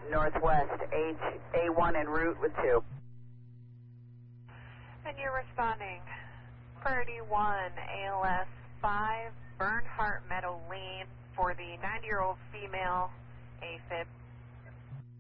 northwest, A1 en route with 2. And you're responding, Purdy 1, ALS 5, Bernhardt Meadow Lane for the 90-year-old female, AFib